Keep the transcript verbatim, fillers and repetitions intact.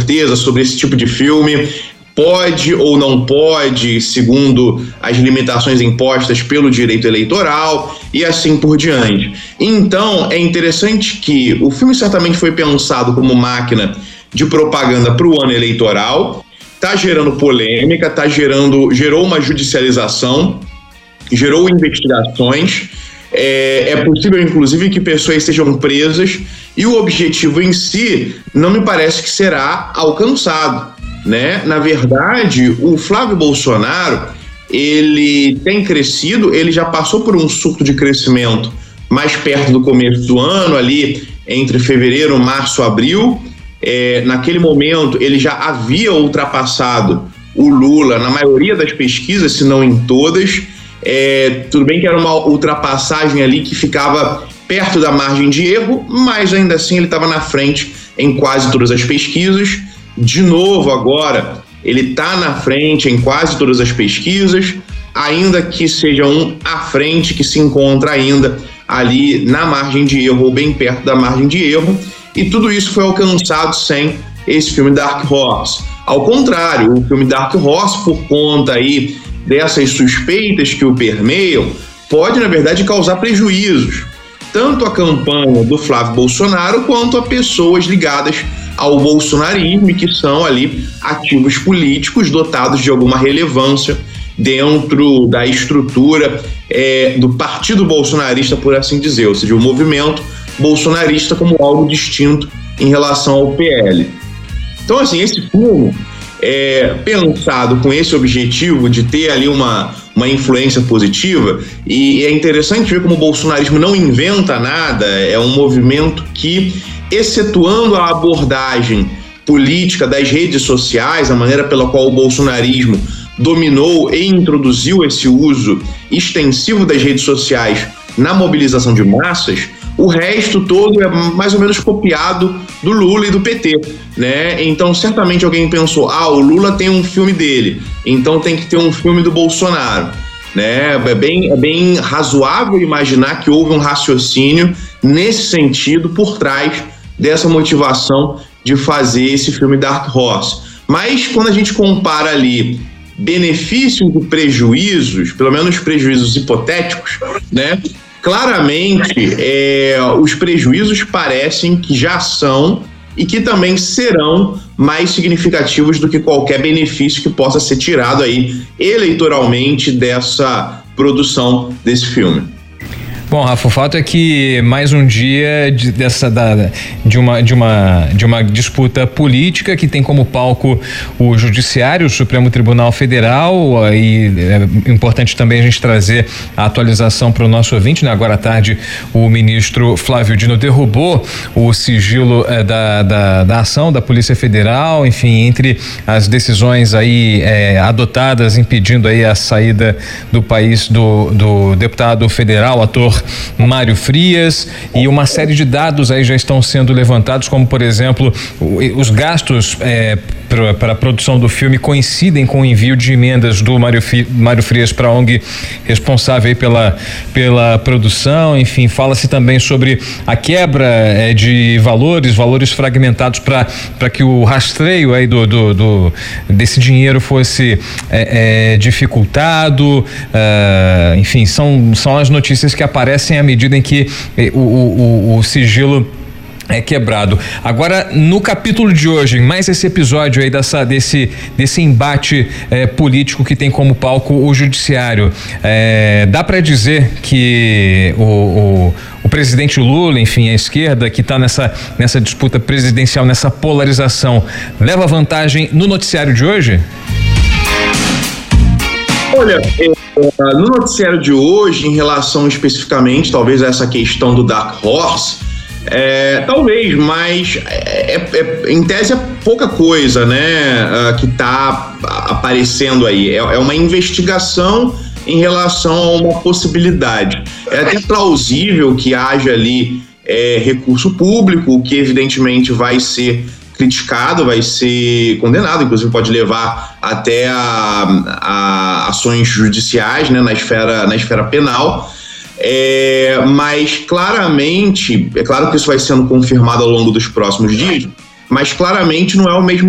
certeza sobre esse tipo de filme. Pode ou não pode, segundo as limitações impostas pelo direito eleitoral e assim por diante. Então, é interessante que o filme certamente foi pensado como máquina de propaganda para o ano eleitoral, está gerando polêmica, tá gerando, gerou uma judicialização, gerou investigações, é, é possível, inclusive, que pessoas sejam presas e o objetivo em si não me parece que será alcançado, né? Na verdade, o Flávio Bolsonaro, ele tem crescido, ele já passou por um surto de crescimento mais perto do começo do ano, ali entre fevereiro, março, abril. É, naquele momento, ele já havia ultrapassado o Lula na maioria das pesquisas, se não em todas. É, tudo bem que era uma ultrapassagem ali que ficava perto da margem de erro, mas ainda assim ele estava na frente em quase todas as pesquisas. De novo agora, ele está na frente em quase todas as pesquisas, ainda que seja um à frente que se encontra ainda ali na margem de erro ou bem perto da margem de erro, e tudo isso foi alcançado sem esse filme Dark Horse. Ao contrário, o filme Dark Horse, por conta aí dessas suspeitas que o permeiam, pode, na verdade, causar prejuízos, tanto à campanha do Flávio Bolsonaro quanto a pessoas ligadas ao bolsonarismo e que são ali ativos políticos dotados de alguma relevância dentro da estrutura é, do partido bolsonarista, por assim dizer, ou seja, o movimento bolsonarista como algo distinto em relação ao P L. Então, assim, esse filme é pensado com esse objetivo de ter ali uma, uma influência positiva, e é interessante ver como o bolsonarismo não inventa nada, é um movimento que, excetuando a abordagem política das redes sociais, a maneira pela qual o bolsonarismo dominou e introduziu esse uso extensivo das redes sociais na mobilização de massas, o resto todo é mais ou menos copiado do Lula e do P T, né? Então, certamente alguém pensou, ah, o Lula tem um filme dele, então tem que ter um filme do Bolsonaro, né? É bem, é bem razoável imaginar que houve um raciocínio nesse sentido por trás dessa motivação de fazer esse filme Dark Horse. Mas quando a gente compara ali benefícios e prejuízos, pelo menos prejuízos hipotéticos, né? Claramente, é, os prejuízos parecem que já são e que também serão mais significativos do que qualquer benefício que possa ser tirado aí eleitoralmente dessa produção desse filme. Bom, Rafa, o fato é que mais um dia de, dessa, da, de, uma, de, uma, de uma disputa política que tem como palco o Judiciário, o Supremo Tribunal Federal, e é importante também a gente trazer a atualização para o nosso ouvinte, né? Agora à tarde o ministro Flávio Dino derrubou o sigilo é, da, da, da ação da Polícia Federal, enfim, entre as decisões aí é, adotadas impedindo aí a saída do país do, do deputado federal, ator Mário Frias, e uma série de dados aí já estão sendo levantados, como por exemplo os gastos é, para a produção do filme coincidem com o envio de emendas do Mário, Mário Frias para a O N G responsável aí pela, pela produção. Enfim, fala-se também sobre a quebra é, de valores, valores fragmentados para para que o rastreio aí do, do, do desse dinheiro fosse é, é, dificultado. Uh, enfim, são, são as notícias que aparecem à medida em que eh, o, o, o sigilo é quebrado. Agora, no capítulo de hoje, mais esse episódio aí dessa, desse, desse embate eh, político que tem como palco o Judiciário. Eh, dá para dizer que o, o, o presidente Lula, enfim, a esquerda que está nessa, nessa disputa presidencial, nessa polarização, leva vantagem no noticiário de hoje? Olha, é, no noticiário de hoje, em relação especificamente, talvez a essa questão do Dark Horse, é, talvez, mas é, é, em tese é pouca coisa, né, que está aparecendo aí. É, é uma investigação em relação a uma possibilidade. É até plausível que haja ali é, recurso público, o que evidentemente vai ser criticado, vai ser condenado, inclusive pode levar até a, a ações judiciais, né, na esfera, na esfera penal, é, mas claramente, é claro que isso vai sendo confirmado ao longo dos próximos dias, mas claramente não é o mesmo